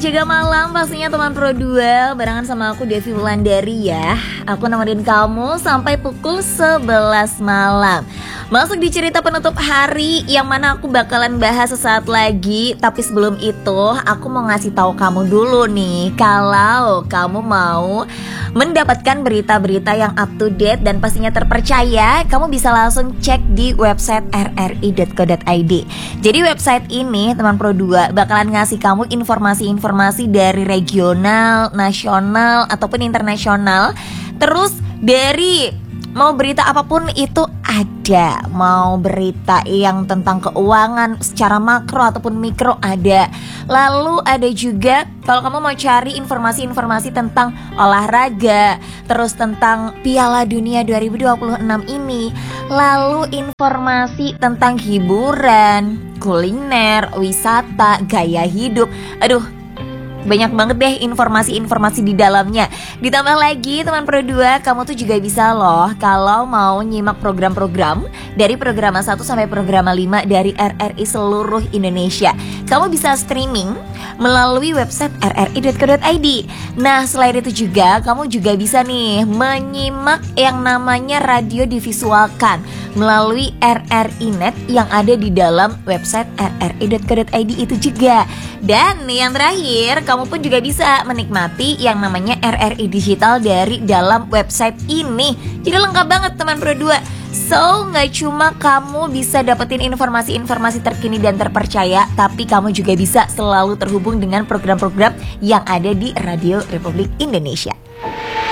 jaga malam pastinya teman Pro 2 barengan sama aku Devi Wulandari ya. Aku nemenin kamu sampai pukul 11 malam. Masuk di cerita penutup hari yang mana aku bakalan bahas sesaat lagi. Tapi sebelum itu aku mau ngasih tahu kamu dulu nih, kalau kamu mau mendapatkan berita-berita yang up to date dan pastinya terpercaya, kamu bisa langsung cek di website rri.co.id. Jadi website ini teman Pro 2 bakalan ngasih kamu informasi-informasi dari regional, nasional ataupun internasional. Terus dari mau berita apapun itu ada. Mau berita yang tentang keuangan secara makro ataupun mikro ada. Lalu ada juga kalau kamu mau cari informasi-informasi tentang olahraga, terus tentang Piala Dunia 2026 ini. Lalu informasi tentang hiburan, kuliner, wisata, gaya hidup. Aduh, banyak banget deh informasi-informasi di dalamnya. Ditambah lagi teman Pro 2, kamu tuh juga bisa loh kalau mau nyimak program-program dari program 1 sampai program 5 dari RRI seluruh Indonesia. Kamu bisa streaming melalui website rri.co.id. Nah, selain itu juga kamu juga bisa nih menyimak yang namanya radio divisualkan melalui RRI Net yang ada di dalam website rri.co.id itu juga. Dan yang terakhir, kamu pun juga bisa menikmati yang namanya RRI Digital dari dalam website ini. Jadi lengkap banget teman Pro 2. So, gak cuma kamu bisa dapetin informasi-informasi terkini dan terpercaya, tapi kamu juga bisa selalu terhubung dengan program-program yang ada di Radio Republik Indonesia.